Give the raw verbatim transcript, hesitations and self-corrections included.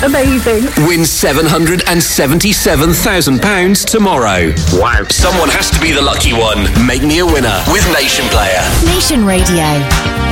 Amazing. Win seven hundred seventy-seven thousand pounds tomorrow. Wow. Someone has to be the lucky one. Make me a winner with Nation Player. Nation Radio.